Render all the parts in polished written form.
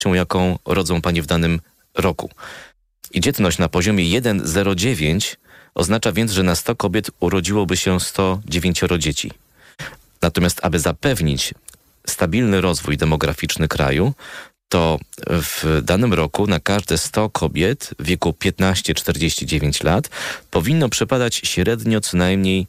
jaką rodzą panie w danym roku. I dzietność na poziomie 1,09 oznacza więc, że na 100 kobiet urodziłoby się 109 dzieci. Natomiast aby zapewnić stabilny rozwój demograficzny kraju, to w danym roku na każde 100 kobiet w wieku 15-49 lat powinno przypadać średnio co najmniej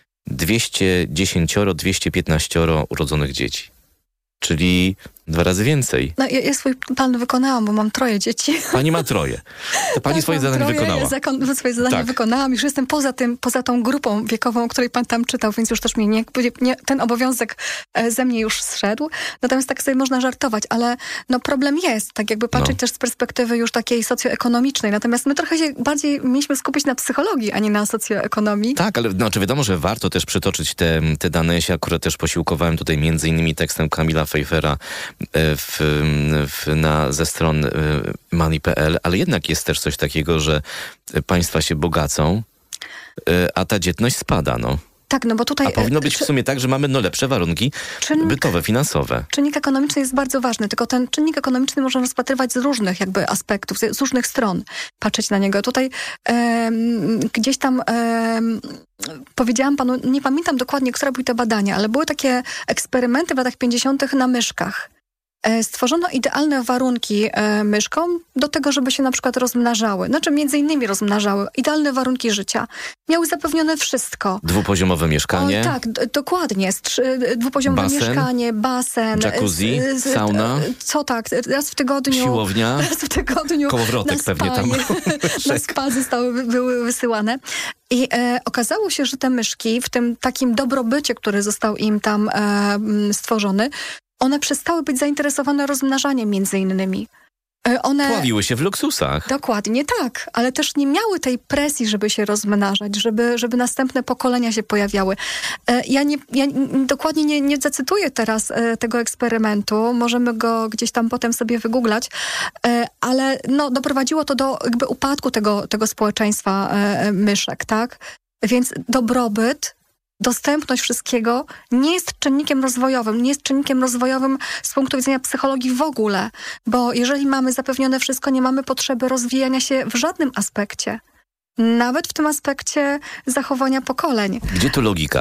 210-215 urodzonych dzieci. Czyli 2 razy więcej. No, ja swój plan wykonałam, bo mam 3 dzieci. Pani ma 3. To pani swoje zadanie wykonała. Swoje zadanie wykonałam. Już jestem poza tą grupą wiekową, o której pan tam czytał, więc już też mnie ten obowiązek ze mnie już zszedł. Natomiast tak sobie można żartować, ale no problem jest, tak jakby patrzeć też z perspektywy już takiej socjoekonomicznej. Natomiast my trochę się bardziej mieliśmy skupić na psychologii, a nie na socjoekonomii. Tak, ale wiadomo, że warto też przytoczyć te dane. Ja się akurat też posiłkowałem tutaj między innymi tekstem Kamila Pfeiffera ze stron money.pl, ale jednak jest też coś takiego, że państwa się bogacą, a ta dzietność spada, Tak, bo tutaj... A powinno być w sumie tak, że mamy lepsze warunki bytowe, finansowe. Czynnik ekonomiczny jest bardzo ważny, tylko ten czynnik ekonomiczny można rozpatrywać z różnych jakby aspektów, z różnych stron patrzeć na niego. Tutaj gdzieś tam powiedziałam panu, nie pamiętam dokładnie, które były te badania, ale były takie eksperymenty w latach 50. na myszkach. Stworzono idealne warunki myszkom do tego, żeby się na przykład rozmnażały. Znaczy między innymi rozmnażały. Idealne warunki życia. Miały zapewnione wszystko. Dwupoziomowe mieszkanie. Tak, dokładnie. Dwupoziomowe mieszkanie, basen. Jacuzzi, sauna. Raz w tygodniu. Siłownia. Raz w tygodniu. Kołowrotek pewnie tam. Na spa były wysyłane. I okazało się, że te myszki w tym takim dobrobycie, który został im tam stworzony, one przestały być zainteresowane rozmnażaniem między innymi. Pławiły się w luksusach. Dokładnie tak, ale też nie miały tej presji, żeby się rozmnażać, żeby następne pokolenia się pojawiały. Ja dokładnie nie zacytuję teraz tego eksperymentu, możemy go gdzieś tam potem sobie wygooglać, ale doprowadziło to do jakby upadku tego społeczeństwa myszek, tak? Więc dobrobyt, dostępność wszystkiego nie jest czynnikiem rozwojowym z punktu widzenia psychologii w ogóle, bo jeżeli mamy zapewnione wszystko, nie mamy potrzeby rozwijania się w żadnym aspekcie. Nawet w tym aspekcie zachowania pokoleń. Gdzie tu logika?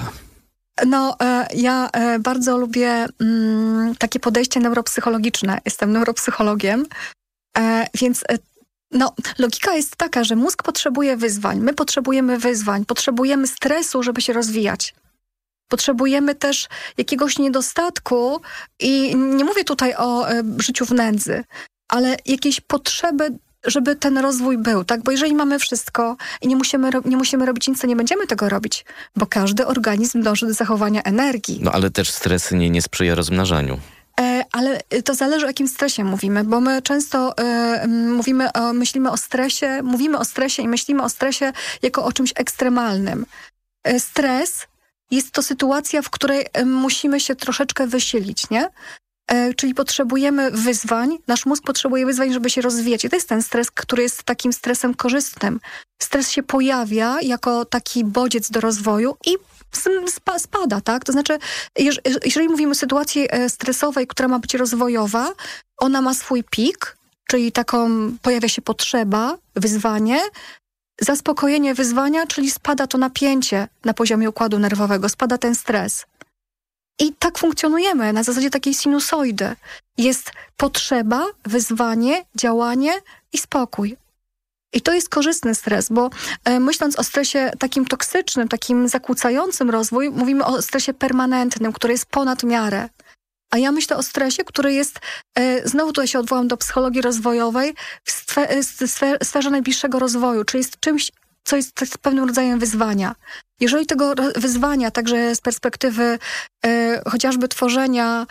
Ja bardzo lubię takie podejście neuropsychologiczne. Jestem neuropsychologiem, więc logika jest taka, że mózg potrzebuje wyzwań. My potrzebujemy wyzwań. Potrzebujemy stresu, żeby się rozwijać. Potrzebujemy też jakiegoś niedostatku i nie mówię tutaj o życiu w nędzy, ale jakiejś potrzeby, żeby ten rozwój był, tak? Bo jeżeli mamy wszystko i nie musimy robić nic, to nie będziemy tego robić, bo każdy organizm dąży do zachowania energii. Ale też stres nie sprzyja rozmnażaniu. Ale to zależy, o jakim stresie mówimy, bo my często mówimy o stresie i myślimy o stresie jako o czymś ekstremalnym. Stres jest to sytuacja, w której musimy się troszeczkę wysilić, nie? Czyli potrzebujemy wyzwań, nasz mózg potrzebuje wyzwań, żeby się rozwijać. I to jest ten stres, który jest takim stresem korzystnym. Stres się pojawia jako taki bodziec do rozwoju i spada, tak? To znaczy, jeżeli mówimy o sytuacji stresowej, która ma być rozwojowa, ona ma swój pik, czyli pojawia się potrzeba, wyzwanie, zaspokojenie wyzwania, czyli spada to napięcie na poziomie układu nerwowego, spada ten stres. I tak funkcjonujemy na zasadzie takiej sinusoidy. Jest potrzeba, wyzwanie, działanie i spokój. I to jest korzystny stres, bo myśląc o stresie takim toksycznym, takim zakłócającym rozwój, mówimy o stresie permanentnym, który jest ponad miarę. A ja myślę o stresie, który jest, znowu tutaj się odwołam do psychologii rozwojowej, w sferze najbliższego rozwoju, czyli jest czymś, co jest pewnym rodzajem wyzwania. Jeżeli tego wyzwania, także z perspektywy chociażby tworzenia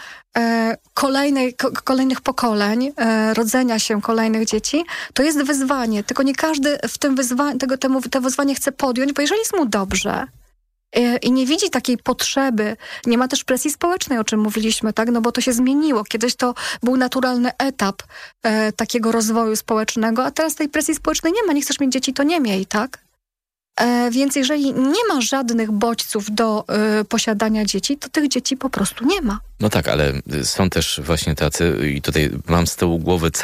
kolejnych pokoleń, rodzenia się kolejnych dzieci, to jest wyzwanie. Tylko nie każdy w tym to wyzwanie chce podjąć, bo jeżeli jest mu dobrze i nie widzi takiej potrzeby, nie ma też presji społecznej, o czym mówiliśmy, tak? Bo to się zmieniło. Kiedyś to był naturalny etap takiego rozwoju społecznego, a teraz tej presji społecznej nie ma. Nie chcesz mieć dzieci, to nie miej, tak? Więc jeżeli nie ma żadnych bodźców do posiadania dzieci, to tych dzieci po prostu nie ma. No tak, ale są też właśnie tacy, i tutaj mam z tyłu głowy